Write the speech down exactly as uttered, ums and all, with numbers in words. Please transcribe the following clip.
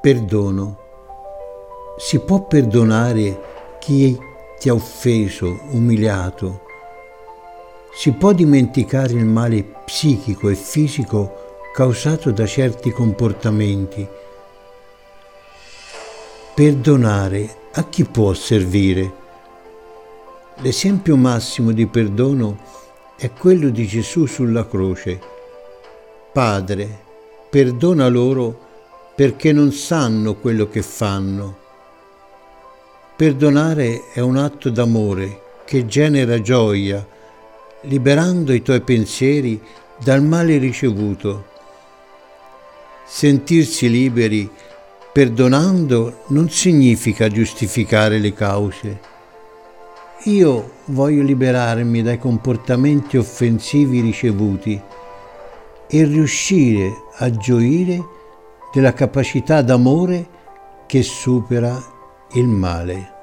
Perdono. Si può perdonare chi ti ha offeso, umiliato? Si può dimenticare il male psichico e fisico causato da certi comportamenti? Perdonare a chi può servire? L'esempio massimo di perdono è quello di Gesù sulla croce. Padre, perdona loro perché non sanno quello che fanno. Perdonare è un atto d'amore che genera gioia, liberando i tuoi pensieri dal male ricevuto. Sentirsi liberi perdonando non significa giustificare le cause. Io voglio liberarmi dai comportamenti offensivi ricevuti e riuscire a gioire della capacità d'amore che supera il male.